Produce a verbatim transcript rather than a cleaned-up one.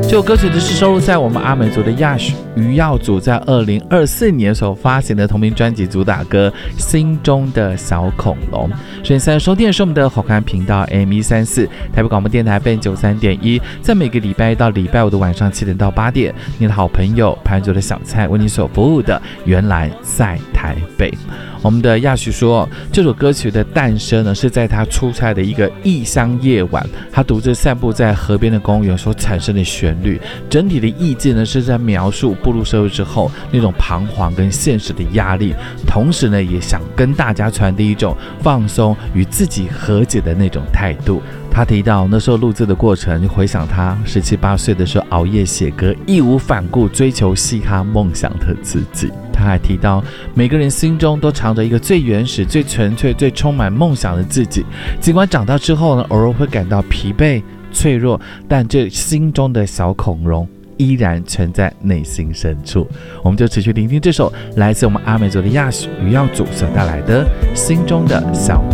这首歌曲是收录在我们阿美族的亚许余耀祖在二零二四年所发行的同名专辑主打歌《心中的小恐龙》。所以现在收听的是我们的好看频道 A M 一三四 台北广播电台 F M 九三点一，在每个礼拜一到礼拜五的晚上七点到八点，你的好朋友潘卓的小菜为你所服务的原来在台北。我们的亚许说，这首歌曲的诞生呢，是在他出差的一个异乡夜晚，他独自散步在河边的公园所产生的旋律。整体的意境呢，是在描述步入社会之后那种彷徨跟现实的压力，同时呢，也想跟大家传递一种放松与自己和解的那种态度。他提到那时候录制的过程，回想他十七八岁的时候熬夜写歌，义无反顾追求嘻哈梦想的自己。他还提到，每个人心中都藏着一个最原始、最纯粹、最充满梦想的自己。尽管长大之后呢，偶尔会感到疲惫、脆弱，但这心中的小恐龙依然存在内心深处。我们就持续聆听这首来自我们阿美族的亚许余耀祖所带来的《心中的小